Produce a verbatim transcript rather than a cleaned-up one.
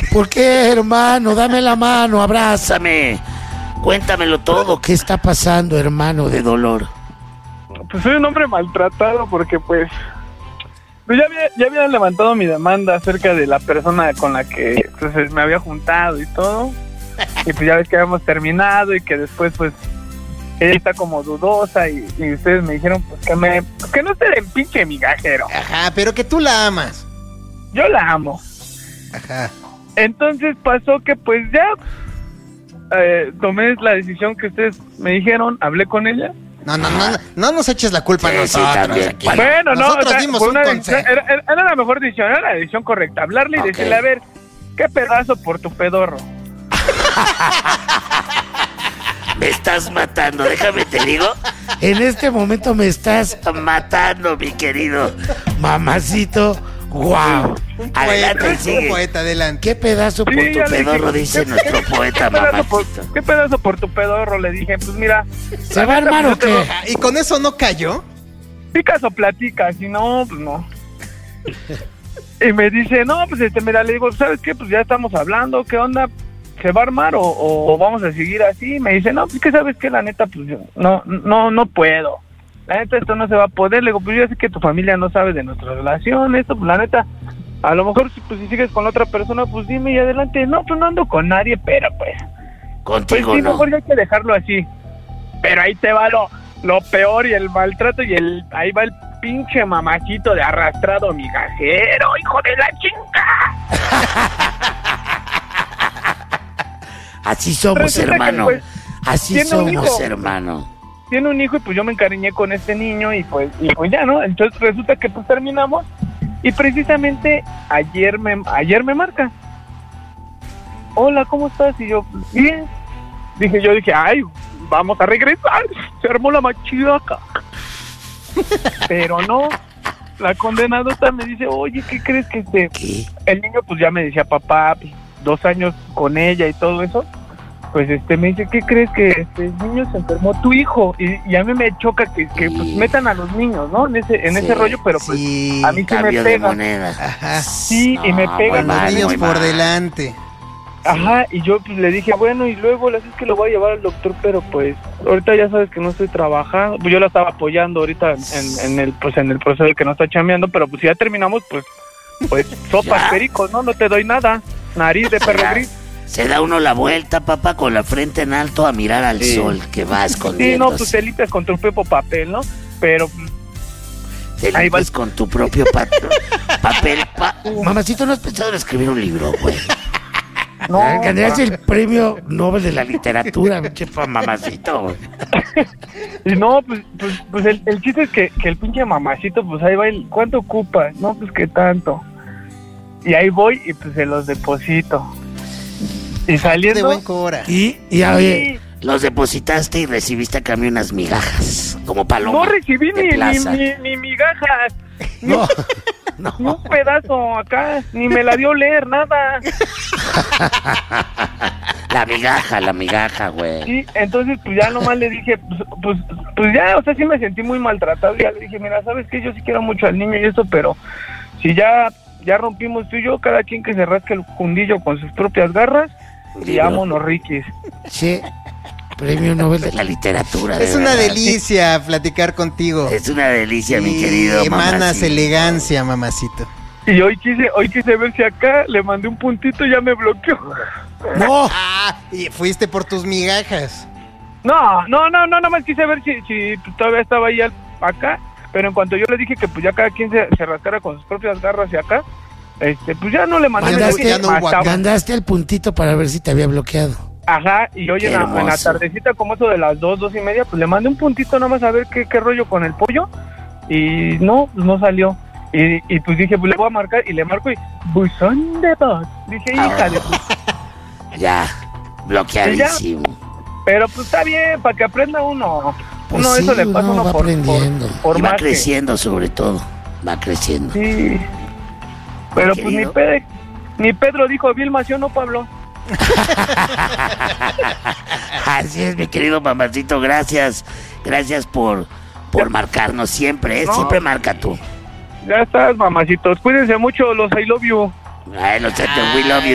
¿Por qué, hermano? Dame la mano, abrázame. Cuéntamelo todo. ¿Qué está pasando, hermano, de dolor? Pues soy un hombre maltratado porque pues... Pues ya había, ya había levantado mi demanda acerca de la persona con la que pues, me había juntado y todo. Y pues ya ves que habíamos terminado y que después pues... Ella está como dudosa y, y ustedes me dijeron pues que me... Pues, que no esté de pinche migajero. Ajá, pero que tú la amas. Yo la amo. Ajá. Entonces pasó que pues ya eh, tomé la decisión que ustedes me dijeron, hablé con ella. No, no, no, no, no nos eches la culpa Sí, a sí, nosotros. también. Aquí. Bueno, no, nosotros o sea, dimos fue un una consejo. decisión, era, era la mejor decisión, era la decisión correcta, hablarle y Ok. decirle, a ver, qué pedazo por tu pedorro. Me estás matando, déjame te digo. En este momento me estás matando, mi querido mamacito. Wow. Adelante, Poeta, sigue. poeta, adelante. ¿Qué pedazo por Sí, tu ya le pedorro dije, dice ¿qué- nuestro qué- poeta, qué pedazo por- mamacito? ¿Qué pedazo por tu pedorro? Le dije, pues mira, ¿Se va a armar o qué? Ah, ¿y con eso no cayó? picas o platicas, si no, pues no. Y me dice, no, pues este, mira, le digo, ¿sabes qué? Pues ya estamos hablando, ¿qué onda? ¿Se va a armar o, o, o vamos a seguir así? Me dice, no, pues que sabes que la neta, pues yo no, no, no puedo. La neta, esto no se va a poder. Le digo, pues yo ya sé que tu familia no sabe de nuestra relación, esto, pues la neta, a lo mejor si, pues, si sigues con otra persona, pues dime y adelante. No, pues no ando con nadie, pero pues, pues Contigo sí, no. mejor ya hay que dejarlo así. Pero ahí te va lo, lo peor y el maltrato y el ahí va el pinche mamacito de arrastrado migajero, hijo de la chinga. Así somos, Resulta que, hermano. pues, Así tiene un somos, hijo. hermano. Tiene un hijo y pues yo me encariñé con este niño y pues, y pues ya, ¿no? Entonces resulta que pues terminamos y precisamente ayer me, ayer me marca. Hola, ¿cómo estás? Y yo, bien. Dije, yo dije, ay, vamos a regresar. Se armó la machidaca. Pero no, la condenadota me dice, oye, ¿qué crees que este? ¿Qué? El niño pues ya me decía, papá, pues, dos años con ella y todo eso. Pues este me dice, ¿qué crees que este niño se enfermó? Tu hijo. Y, y a mí me choca que, que pues, metan a los niños, ¿no? En ese en Sí, ese rollo, pero pues Sí, a mí sí me Cambio de pega. moneda. ajá. Sí, y me No, pega. muy Con los mal, niños muy por mal. delante. Ajá, y yo pues le dije, bueno, y luego le es que lo voy a llevar al doctor, pero pues ahorita ya sabes que no estoy trabajando. Pues yo la estaba apoyando ahorita en, en el pues en el proceso de que no está chambeando, pero pues si ya terminamos, pues pues sopas Ya. pericos, ¿no? No te doy nada. Nariz de perro Ya. gris. Se da uno la vuelta, papá, con la frente en alto a mirar al Sí. sol que va Sí, escondiendo. no, pues te limpias con tu propio papel, ¿no? Pero Te ahí va limpias con tu propio pa- papel. Pa- Mamacito, ¿no has pensado en escribir un libro, güey? no. Ganaste el premio Nobel de la literatura, pinche pa- mamacito, güey. Y no, pues, pues, pues el, el chiste es que, que el pinche mamacito, pues ahí va, el, ¿cuánto ocupa? No, pues que tanto. Y ahí voy y pues se los deposito. Y De saliendo... buen cora. Y, y a ver, sí, los depositaste y recibiste a cambio unas migajas, como paloma. no recibí de ni, ni, plaza. ni, ni migajas, ni, No, ni no. un pedazo acá, ni me la dio leer, nada. La migaja, la migaja, güey. Sí, entonces pues ya nomás le dije, pues, pues, pues ya, o sea, sí me sentí muy maltratado. Ya le dije, mira, ¿sabes qué? Yo sí quiero mucho al niño y esto, pero si ya, ya rompimos tú y yo, cada quien que se rasque el fundillo con sus propias garras, y Libro. vámonos, riquis. Che, premio Nobel de la literatura. Es de una verdad. delicia platicar contigo. Es una delicia, mi Y querido emanas mamacito. elegancia, mamacito. Y hoy quise, hoy quise ver si acá le mandé un puntito y ya me bloqueó. No, Ah, y fuiste por tus migajas. No, no, no, no, nada más quise ver si, si todavía estaba ahí al- acá, pero en cuanto yo le dije que pues ya cada quien se, se rascara con sus propias garras y acá, este, pues ya no le mandé Mandaste- mensaje, ya no hubo hasta- acá. mandaste el puntito para ver si te había bloqueado. Ajá, y hoy Qué en la, en la hermoso. tardecita, como eso de las dos, dos y media, pues le mandé un puntito nada más a ver qué, qué rollo con el pollo, y no, pues no salió. Y, y pues dije, pues le voy a marcar, y le marco y, buzón de voz. Dije, hija de... Ya, bloqueadísimo. Pero pues está bien, para que aprenda uno. Pues Uno sí, eso le pasa uno uno va por, por, aprendiendo. por y va más que- creciendo sobre todo. Va creciendo. Sí. Pero pues querido. ni, Pe- ni Pedro dijo Vilma, ¿sí o no, Pablo? Así es, mi querido mamacito. Gracias. Gracias por, por marcarnos siempre, ¿eh? No. Siempre marca tú. Ya estás, mamacitos. Cuídense mucho, los I love you. Ay, los we love you.